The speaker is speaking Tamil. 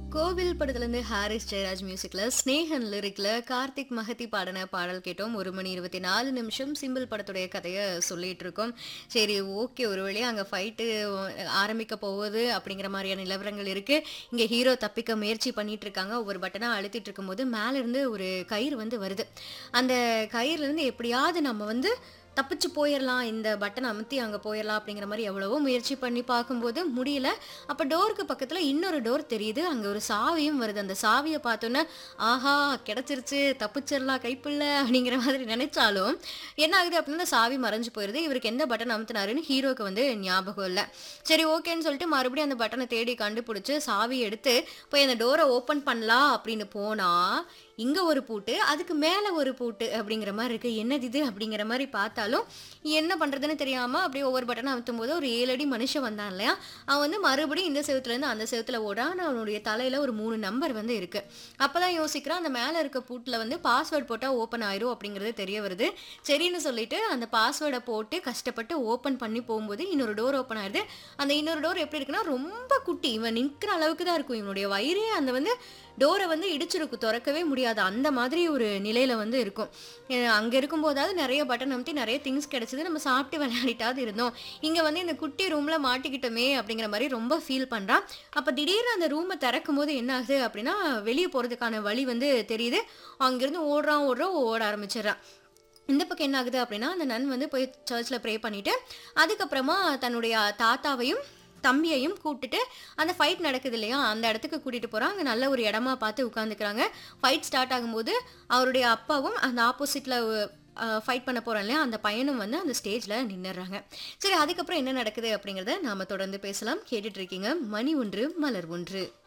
கோவில் படத்துலேருந்து ஹாரிஸ் ஜெயராஜ் மியூசிக்ல ஸ்னேகன் லிரிக்ல கார்த்திக் மகதி பாடின பாடல் கேட்டோம். 1 மணி 24 நிமிஷம் சிம்பிள் படத்துடைய கதையை சொல்லிட்டு இருக்கோம். சரி, ஓகே, ஒரு வழியா அங்கே ஃபைட்டு ஆரம்பிக்க போகுது அப்படிங்கிற மாதிரியான நிலவரங்கள் இருக்கு. இங்கே ஹீரோ தப்பிக்க முயற்சி பண்ணிட்டு இருக்காங்க. ஒவ்வொரு பட்டனா அழுத்திட்டு இருக்கும்போது மேல இருந்து ஒரு கயிறு வந்து வருது. அந்த கயிறுல இருந்து எப்படியாவது நம்ம வந்து தப்பிச்சு போயிடலாம், இந்த பட்டன் அமுத்தி அங்கே போயிடலாம் அப்படிங்கிற மாதிரி எவ்வளவோ முயற்சி பண்ணி பார்க்கும்போது முடியல. அப்போ டோருக்கு பக்கத்தில் இன்னொரு டோர் தெரியுது. அங்கே ஒரு சாவியும் வருது. அந்த சாவியை பார்த்தோன்னே ஆஹா கிடைச்சிருச்சு, தப்பிச்சிடலாம் கைப்பில்ல அப்படிங்கிற மாதிரி நினைச்சாலும் என்ன ஆகுது அப்படின்னா அந்த சாவி மறைஞ்சு போயிடுது. இவருக்கு எந்த பட்டன் அமுத்தினாருன்னு ஹீரோக்கு வந்து ஞாபகம் இல்லை. சரி, ஓகேன்னு சொல்லிட்டு மறுபடியும் அந்த பட்டனை தேடி கண்டுபிடிச்சு சாவி எடுத்து போய் அந்த டோரை ஓப்பன் பண்ணலாம் அப்படின்னு போனா இங்க ஒரு பூட்டு, அதுக்கு மேல ஒரு பூட்டு அப்படிங்கிற மாதிரி இருக்கு. என்னது இது அப்படிங்கிற மாதிரி பார்த்தாலும் என்ன பண்றதுன்னு தெரியாம அப்படியே ஒவ்வொரு பட்டனை அமுத்தும் போது ஒரு 7 அடி மனுஷன் வந்தான் இல்லையா, அவன் வந்து மறுபடியும் இந்த செவுத்துல இருந்து அந்த செவுத்துல ஓடான். ஆனா அவனுடைய தலையில ஒரு 3 நம்பர் வந்து இருக்கு. அப்பதான் யோசிக்கிறான், அந்த மேல இருக்க பூட்டுல வந்து பாஸ்வேர்ட் போட்டா ஓப்பன் ஆயிரும் அப்படிங்கிறது தெரிய வருது. சரின்னு சொல்லிட்டு அந்த பாஸ்வேர்டை போட்டு கஷ்டப்பட்டு ஓப்பன் பண்ணி போகும்போது இன்னொரு டோர் ஓப்பன் ஆயிருது. அந்த இன்னொரு டோர் எப்படி இருக்குன்னா ரொம்ப குட்டி, இவன் நிற்கிற அளவுக்கு தான் இருக்கும். இவனுடைய வயிறே அந்த வந்து டோரை வந்து இடிச்சிருக்கும், திறக்கவே முடியாது. அந்த மாதிரி ஒரு நிலையில வந்து இருக்கும். அங்க இருக்கும்போதாவது நிறைய பட்டன் அமுத்தி நிறைய திங்ஸ் கிடைச்சது, நம்ம சாப்பிட்டு விளையாடிட்டாவது இருந்தோம். இங்க வந்து இந்த குட்டி ரூம்ல மாட்டிக்கிட்டோமே அப்படிங்கிற மாதிரி ரொம்ப ஃபீல் பண்றான். அப்ப திடீர்னு அந்த ரூமை திறக்கும் போது என்ன ஆகுது அப்படின்னா வெளியே போறதுக்கான வழி வந்து தெரியுது. அங்கிருந்து ஓட ஆரம்பிச்சிடறான். இந்த பக்கம் என்ன ஆகுது அப்படின்னா அந்த நன் வந்து போய் சர்ச்சில் ப்ரே பண்ணிட்டு அதுக்கப்புறமா தன்னுடைய தாத்தாவையும் தம்பியையும் கூப்பிட்டுட்டு அந்த ஃபைட் நடக்குது இல்லையா, அந்த இடத்துக்கு கூட்டிட்டு போறான். அங்கே நல்ல ஒரு இடமா பார்த்து உட்காந்துக்கிறாங்க. ஃபைட் ஸ்டார்ட் ஆகும்போது அவருடைய அப்பாவும் அந்த ஆப்போசிட்ல ஃபைட் பண்ண போறோம் இல்லையா, அந்த பையனும் வந்து அந்த ஸ்டேஜ்ல நின்னுறாங்க. சரி, அதுக்கப்புறம் என்ன நடக்குது அப்படிங்கிறத நாம தொடர்ந்து பேசலாம். கேட்டுட்டு இருக்கீங்க மணி ஒன்று மலர் ஒன்று.